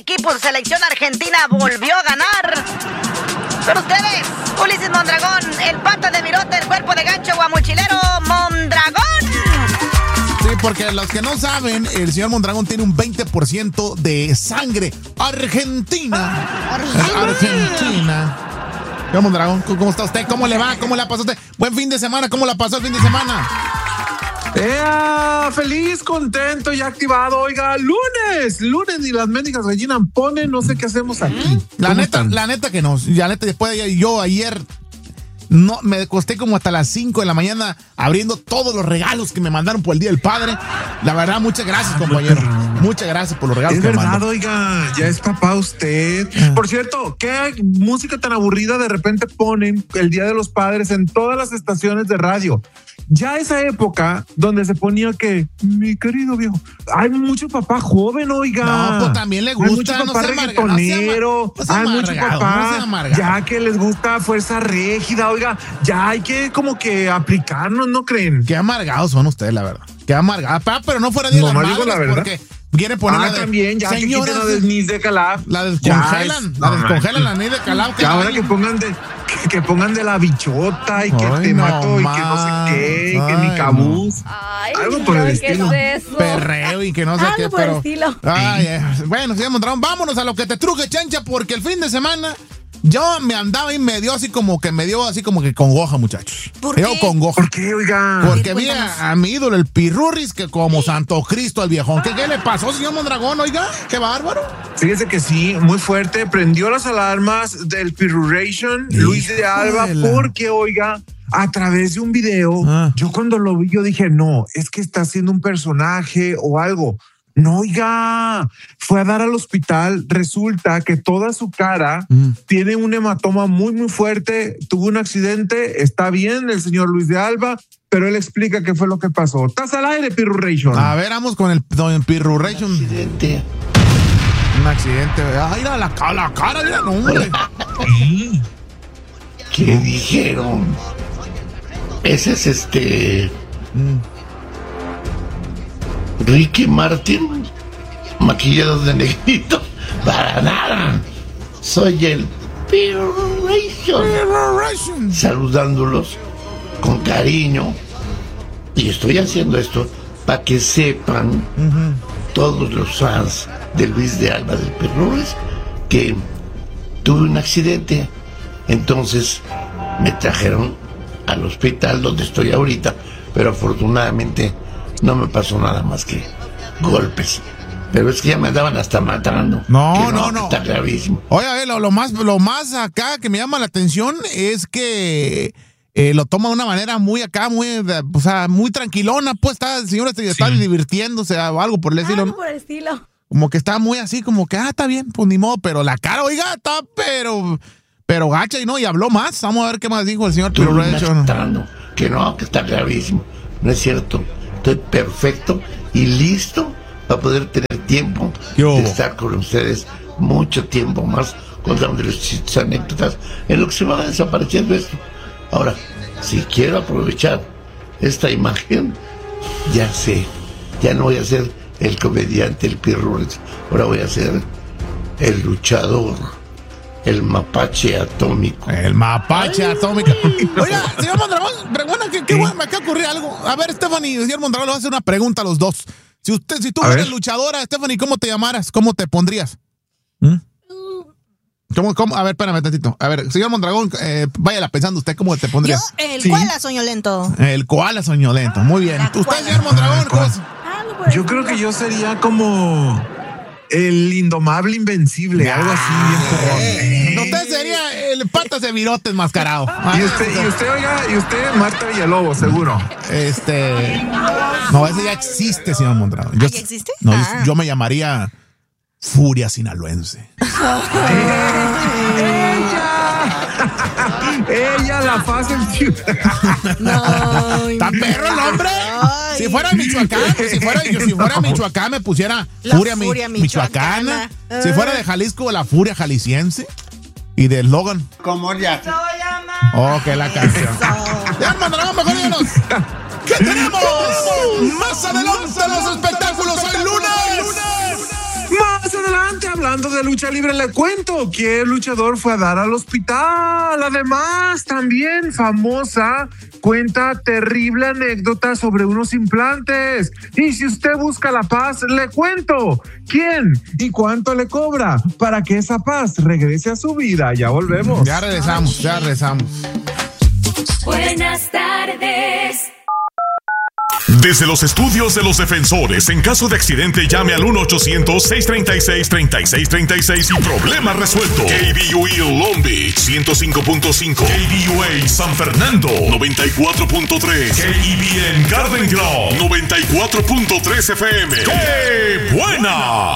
equipo de selección argentina volvió a ganar. Con ustedes, Ulises Mondragón, el pata de virote, el cuerpo de gancho guamuchilero, Mondragón. Sí, porque los que no saben, el señor Mondragón tiene un 20% de sangre argentina. Argentina. Señor Mondragón, ¿cómo está usted? ¿Cómo le va? ¿Cómo la pasó usted? Buen fin de semana, ¿cómo la pasó el fin de semana? Feliz, contento y activado. Oiga, lunes y las mendigas gallinas ponen, no sé qué hacemos aquí. La neta que no. La neta, después yo ayer no me acosté como hasta las 5 de la mañana abriendo todos los regalos que me mandaron por el Día del Padre. La verdad, muchas gracias, compañero. Muchas gracias por los regalos que me mandaron. Es verdad, oiga, ya es papá usted. Por cierto, ¿qué música tan aburrida de repente ponen el Día de los Padres en todas las estaciones de radio? Ya esa época donde se ponía que, mi querido viejo, hay mucho papá joven, oiga. No, pues también le gusta. Hay mucho papá reggaetonero, hay mucho papá ya que les gusta Fuerza Régida, oiga, ya hay que como que aplicarnos, ¿no creen? Qué amargados son ustedes, la verdad. Qué amargados. Pero no fuera de las madres, digo la verdad. Porque quieren poner la de, también, ya señoras, que quiten la desniz de Calaf. La descongelan, descongelan la desniz de Calaf. Ya ahora que pongan de la bichota y que te mato y que no sé qué, y que mi cabuz. Algo por el estilo. ¿Qué es eso? Perreo y que no sé qué, por el estilo. Bueno, señor Mondragón, vámonos a lo que te truje, chancha, porque el fin de semana yo me andaba y me dio así como que congoja, muchachos. ¿Por qué? Congoja. ¿Por qué, oiga? Porque vi a mi ídolo, el Pirurris, que como Santo Cristo al viejón. ¿Qué le pasó, señor Mondragón, oiga? ¡Qué bárbaro! Fíjese que sí, muy fuerte. Prendió las alarmas del Pirruration, Luis de Alba, porque, oiga, a través de un video, yo cuando lo vi, yo dije, no, es que está haciendo un personaje o algo. No, oiga, fue a dar al hospital. Resulta que toda su cara tiene un hematoma muy, muy fuerte. Tuvo un accidente. Está bien el señor Luis de Alba, pero él explica qué fue lo que pasó. ¿Estás al aire, Pirruration? A ver, vamos con el don Pirruration. Un accidente. Ay, la cara, mira, no, hombre. ¿Qué dijeron? Ese es Ricky Martin, maquillado de negrito. Para nada. Soy el Pirruration, saludándolos con cariño. Y estoy haciendo esto para que sepan todos los fans de Luis de Alba del Pirruris que tuve un accidente. Entonces me trajeron al hospital donde estoy ahorita, pero afortunadamente no me pasó nada más que golpes. Pero es que ya me andaban hasta matando. No. Está gravísimo. Oye, lo más acá que me llama la atención es que lo toma de una manera muy acá, muy tranquilona. Pues el señor está divirtiéndose o algo por el estilo. Algo por el estilo. Como que está muy así, como que, está bien, pues ni modo. Pero la cara, oiga, está pero gacha y habló más. Vamos a ver qué más dijo el señor Pirruration. Que está gravísimo. No es cierto. Estoy perfecto y listo para poder tener tiempo de estar con ustedes mucho tiempo más, contándoles sus anécdotas en lo que se va desapareciendo esto. Ahora, si quiero aprovechar esta imagen, ya no voy a ser el comediante, el Pirruris, ahora voy a ser el luchador, el mapache atómico. El mapache atómico. Oiga, señor Mondragón, pregunta que me acaba de ocurrir algo. A ver, Stephanie, señor Mondragón, le voy a hacer una pregunta a los dos. Si tú fueras luchadora, Stephanie, ¿cómo te llamaras? ¿Cómo te pondrías? ¿Cómo? A ver, espérame tantito. A ver, señor Mondragón, váyala pensando usted, ¿cómo te pondrías? Yo, el koala soñolento. El koala soñolento, muy bien. ¿Usted, señor Mondragón, cómo es? Yo creo que yo sería como el indomable invencible, algo así. Usted sería el patas de virote enmascarado. Y usted, Marta Villalobos, seguro. No, ese ya existe, señor Mondragón. ¿Ya existe? No, yo me llamaría Furia Sinaloense. Ella la fase en No. ¿Está perro el hombre? Si fuera Michoacán, si fuera Michoacán me pusiera Furia Michoacana. Si fuera de Jalisco, la Furia Jalisciense. Y de Logan. ¿Cómo ya? Que la canción. Ya, Mondragón, mejor díganos. ¿Qué tenemos? Más adelante los espectáculos hoy lunes. Más adelante, hablando de de lucha libre, le cuento que el luchador fue a dar al hospital. Además, también famosa cuenta terrible anécdota sobre unos implantes. Y si usted busca la paz, le cuento quién y cuánto le cobra para que esa paz regrese a su vida. Ya volvemos. Ya regresamos. Buenas tardes. Desde los estudios de los defensores, en caso de accidente, llame al 1-800-636-3636 y problema resuelto. KBUE Long Beach 105.5, KBUA San Fernando 94.3, KEBN Garden Grove 94.3 FM. ¡Qué buena!